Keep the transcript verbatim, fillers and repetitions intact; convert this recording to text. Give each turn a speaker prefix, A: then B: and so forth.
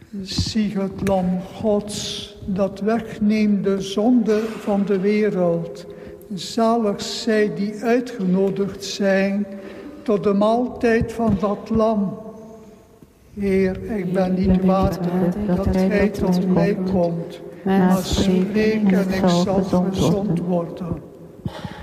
A: Zie het lam Gods, dat wegneemt de zonde van de wereld. Zalig zij die uitgenodigd zijn tot de maaltijd van dat lam. Heer, ik ben niet waardig dat gij tot mij komt, maar spreek en ik zal gezond worden.